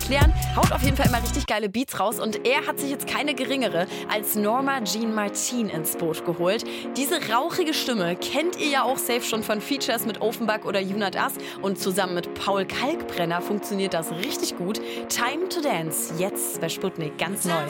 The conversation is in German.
erklären. Haut auf jeden Fall immer richtig geile Beats raus und er hat sich jetzt keine geringere als Norma Jean Martin ins Boot geholt. Diese rauchige Stimme kennt ihr ja auch safe schon von Features mit Offenbach oder Junat As und zusammen mit Paul Kalkbrenner funktioniert das richtig gut. Time to Dance, jetzt bei Sputnik ganz neu.